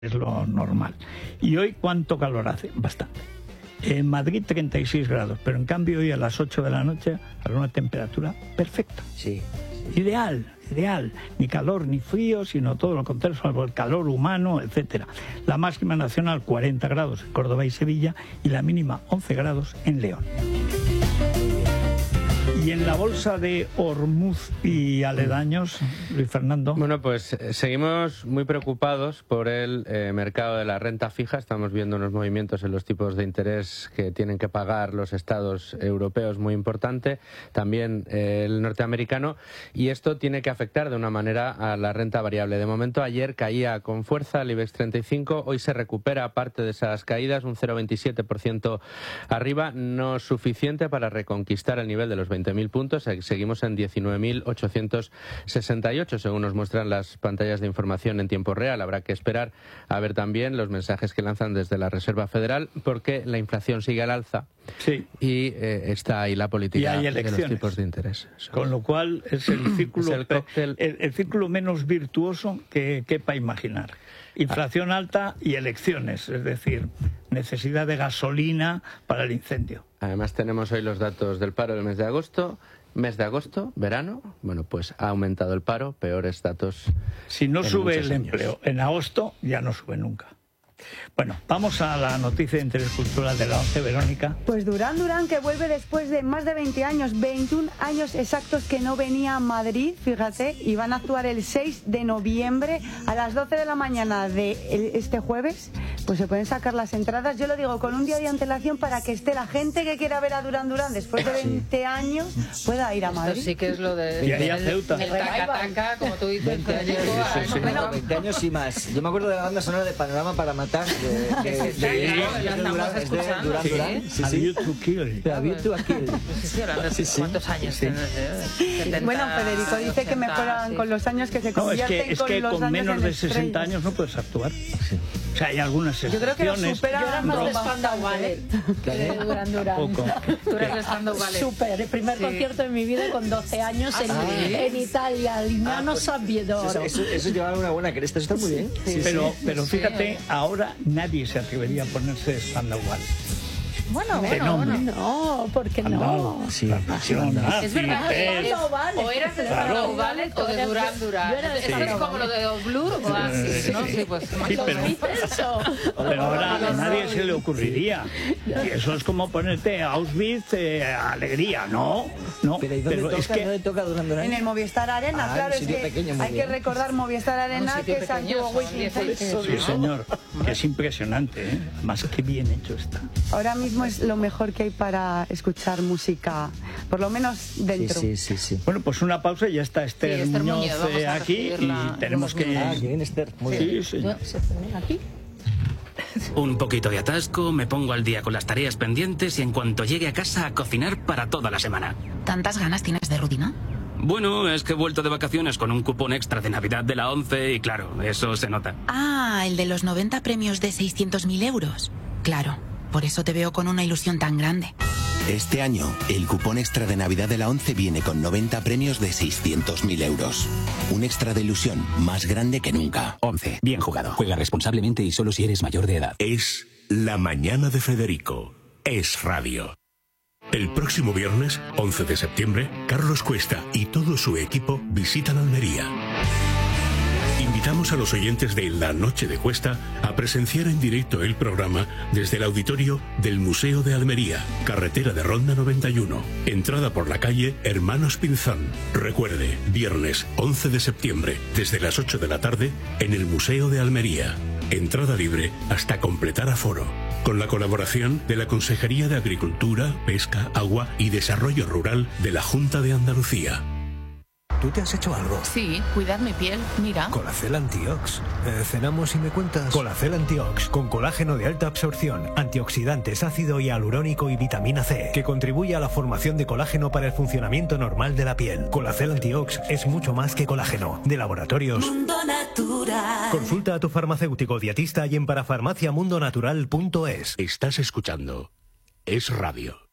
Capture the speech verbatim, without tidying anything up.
es lo normal. ¿Y hoy cuánto calor hace? Bastante. En Madrid treinta y seis grados, pero en cambio hoy a las ocho de la noche hará una temperatura perfecta. Sí, sí. Ideal, ideal. Ni calor ni frío, sino todo lo contrario, salvo el calor humano, etcétera. La máxima nacional cuarenta grados en Córdoba y Sevilla y la mínima once grados en León. Y en la bolsa de Hormuz y aledaños, Luis Fernando. Bueno, pues eh, seguimos muy preocupados por el eh, mercado de la renta fija. Estamos viendo unos movimientos en los tipos de interés que tienen que pagar los estados europeos muy importante, también eh, el norteamericano, y esto tiene que afectar de una manera a la renta variable. De momento, ayer caía con fuerza el IBEX treinta y cinco, hoy se recupera parte de esas caídas, un cero coma veintisiete por ciento arriba, no suficiente para reconquistar el nivel de los veinte mil puntos. Seguimos en diecinueve mil ochocientos sesenta y ocho, según nos muestran las pantallas de información en tiempo real. Habrá que esperar a ver también los mensajes que lanzan desde la Reserva Federal, porque la inflación sigue al alza. Sí. Y eh, está ahí la política de los tipos de interés. Con lo cual es el círculo, es el, cóctel... el, el círculo menos virtuoso que quepa imaginar. Inflación ah. alta y elecciones, es decir, necesidad de gasolina para el incendio. Además tenemos hoy los datos del paro del mes de agosto. Mes de agosto, verano, bueno, pues ha aumentado el paro, peores datos. Si no sube el años. empleo en agosto, ya no sube nunca. Bueno, vamos a la noticia de interés cultural de la once, Verónica. Pues Durán Durán, que vuelve después de más de veinte años, veintiún años exactos que no venía a Madrid, fíjate, y van a actuar el seis de noviembre a las doce de la mañana de este jueves. Pues se pueden sacar las entradas, yo lo digo, con un día de antelación para que esté la gente que quiera ver a Durán Durán después de veinte sí. años pueda ir a Madrid. Esto sí que es lo de... Y ahí a Ceuta. El taca-taca, como tú dices. veinte años, sí, sí, sí. Bueno, veinte años y más. Yo me acuerdo de la banda sonora de Panorama para Matar. De, de, de, de, de Durán, es de Durán Durán. Sí, sí. A to kill. A to kill. Sí, sí. ¿Cuántos años sí. tienes? Bueno, Federico dice que mejoran sí. con los años, que se convierten no, es que, es con que los con años menos de sesenta estrellas. años no puedes actuar. Sí. O sea, hay algunas excepciones. Yo creo que lo supera más de Spandau Ballet. De Durán Durán. Tú eres de Spandau Ballet. Súper. El primer sí. concierto de mi vida con doce años en, ah, ¿sí? en Italia, Lignano ah, pues, Sabbiedoro. Eso, eso, eso lleva una buena cresta, eso está muy bien. Sí, sí, pero, sí. pero fíjate, sí. ahora nadie se atrevería a ponerse Spandau Ballet. Bueno, bueno, bueno, no, ¿por qué no? Sí, sí, es verdad. O eras de Spandau Ballet o de Durán Durán. Esto es como lo de Blur o así, ¿no? Sí, pues. Sí, pero, pero ahora a nadie se le ocurriría. Y eso es como ponerte Auschwitz, eh, alegría, ¿no? No, pero, ¿y dónde pero toca, es que ¿dónde toca Durán Durán? En el Movistar Arena, ah, claro, es que pequeño, hay bien. que recordar Movistar Arena, que es antiguo Wizzing. Sí, señor, que es impresionante, ¿eh? Más que bien hecho está. Ahora mismo es lo mejor que hay para escuchar música, por lo menos dentro. Sí, sí, sí, sí. Bueno, pues una pausa y ya está Esther, sí, Esther Muñoz, Muñoz eh, aquí y tenemos que... Ah, que viene Esther. Muy sí, bien. señor. ¿Se ponen aquí? Un poquito de atasco, me pongo al día con las tareas pendientes y en cuanto llegue a casa a cocinar para toda la semana. ¿Tantas ganas tienes de rutina? Bueno, es que he vuelto de vacaciones con un cupón extra de Navidad de la once y claro, eso se nota. Ah, el de los noventa premios de seiscientos mil euros. Claro, por eso te veo con una ilusión tan grande. Este año, el cupón extra de Navidad de la once viene con noventa premios de seiscientos mil euros. Un extra de ilusión más grande que nunca. once. Bien jugado. Juega responsablemente y solo si eres mayor de edad. Es La Mañana de Federico. Es radio. El próximo viernes, once de septiembre, Carlos Cuesta y todo su equipo visitan Almería. Invitamos a los oyentes de La Noche de Cuesta a presenciar en directo el programa desde el auditorio del Museo de Almería, carretera de Ronda noventa y uno, entrada por la calle Hermanos Pinzón. Recuerde, viernes once de septiembre, desde las ocho de la tarde, en el Museo de Almería. Entrada libre hasta completar aforo. Con la colaboración de la Consejería de Agricultura, Pesca, Agua y Desarrollo Rural de la Junta de Andalucía. ¿Tú te has hecho algo? Sí, cuidar mi piel, mira. Colacel Antiox. Eh, ¿Cenamos y me cuentas? Colacel Antiox, con colágeno de alta absorción, antioxidantes, ácido hialurónico y vitamina C, que contribuye a la formación de colágeno para el funcionamiento normal de la piel. Colacel Antiox es mucho más que colágeno. De laboratorios Mundo Natural. Consulta a tu farmacéutico dietista y en parafarmaciamundonatural punto es. Estás escuchando Es Radio.